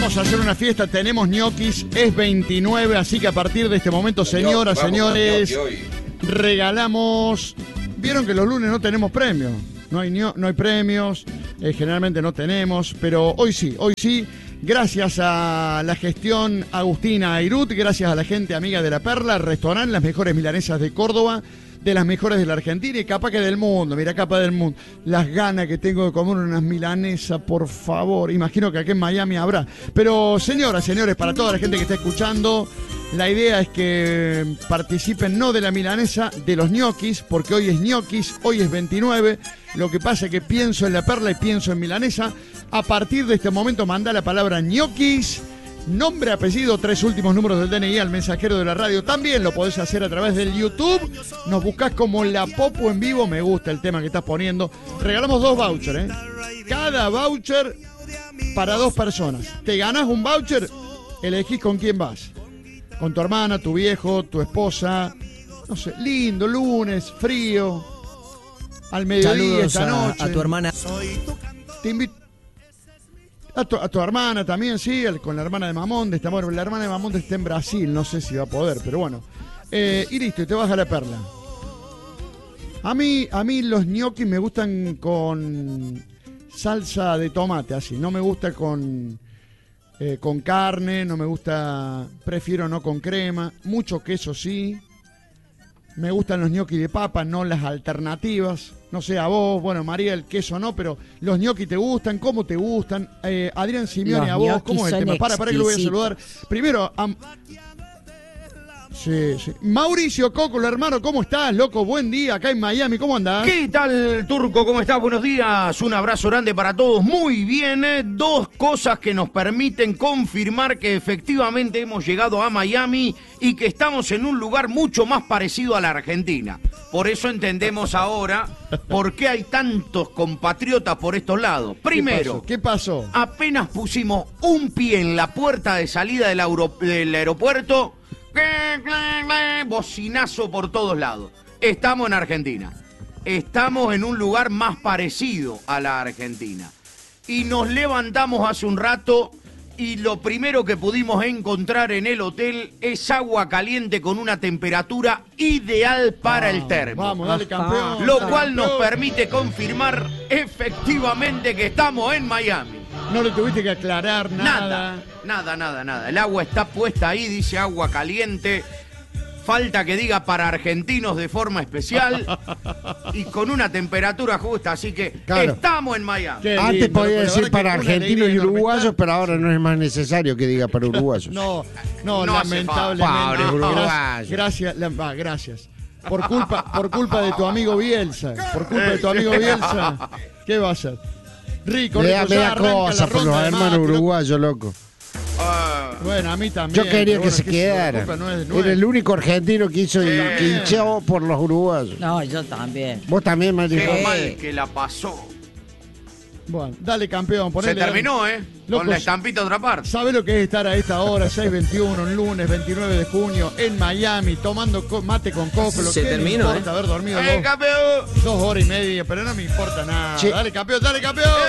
Vamos a hacer una fiesta, tenemos ñoquis, es 29, así que a partir de este momento, señoras, señores, regalamos... Vieron que los lunes no tenemos premios, no hay premios, generalmente no tenemos, pero hoy sí, gracias a la gestión Agustina Airut, gracias a la gente amiga de La Perla, restaurante, las mejores milanesas de Córdoba, de las mejores de la Argentina y capaz que del mundo, mira, capaz del mundo. Las ganas que tengo de comer unas milanesas, por favor. Imagino que aquí en Miami habrá. Pero señoras, señores, para toda la gente que está escuchando, la idea es que participen no de la milanesa, de los ñoquis, porque hoy es ñoquis, hoy es 29. Lo que pasa es que pienso en La Perla y pienso en milanesa. A partir de este momento manda la palabra ñoquis, nombre, apellido, 3 últimos números del DNI al mensajero de la radio. También lo podés hacer a través del YouTube. Nos buscás como La Popo en vivo. Me gusta el tema que estás poniendo. Regalamos 2 vouchers, ¿eh? Cada voucher para 2 personas. Te ganás un voucher, elegís con quién vas. Con tu hermana, tu viejo, tu esposa. No sé, lindo, lunes, frío. Al mediodía, esta noche. A tu hermana. Te invito. A tu hermana también, sí, con la hermana de Mamonde. Bueno, la hermana de Mamonde está en Brasil, no sé si va a poder, pero bueno. Y listo, y te vas a La Perla. A mí los ñoquis me gustan con salsa de tomate, así. No me gusta con carne, no me gusta, prefiero no con crema. Mucho queso, sí. Me gustan los ñoquis de papa, no las alternativas. No sé, a vos, bueno, María, el queso no, pero los ñoquis te gustan, ¿cómo te gustan? Adrián Simeone, a vos, ¿cómo es el tema? Para que lo voy a saludar. Primero, sí. Mauricio Coco, hermano, ¿cómo estás, loco? Buen día, acá en Miami, ¿cómo andás? ¿Qué tal, Turco? ¿Cómo estás? Buenos días, un abrazo grande para todos. Muy bien, 2 cosas que nos permiten confirmar que efectivamente hemos llegado a Miami y que estamos en un lugar mucho más parecido a la Argentina. Por eso entendemos ahora por qué hay tantos compatriotas por estos lados. Primero, ¿Qué pasó? Apenas pusimos un pie en la puerta de salida del aeropuerto, bocinazo por todos lados. Estamos en Argentina. Estamos en un lugar más parecido a la Argentina. Y nos levantamos hace un rato y lo primero que pudimos encontrar en el hotel es agua caliente con una temperatura ideal para el termo. Vamos, dale, campeón. Lo cual nos permite confirmar efectivamente que estamos en Miami. No le tuviste que aclarar nada. Nada. El agua está puesta ahí, dice agua caliente. Falta que diga para argentinos de forma especial y con una temperatura justa, así que claro, estamos en Miami. Antes podía decir para argentinos y uruguayos, pero ahora no es más necesario que diga para uruguayos. No, lamentablemente. Pobre uruguayo. Gracias. Por culpa de tu amigo Bielsa. ¿Qué va a hacer? Rico, me da cosa por los hermanos uruguayos, loco. Bueno, a mí también. Yo quería que se quedara. Era el único argentino que hizo que hinchó por los uruguayos. No, yo también. ¿Vos también, María? Qué mal que la pasó. Bueno, dale, campeón. Se terminó, Loco, con la estampita otra parte. ¿Sabe lo que es estar a esta hora, 6:21, un lunes 29 de junio, en Miami, tomando mate con coco? Se terminó, me importa haber dormido campeón! 2 horas y media, pero no me importa nada. Dale, campeón.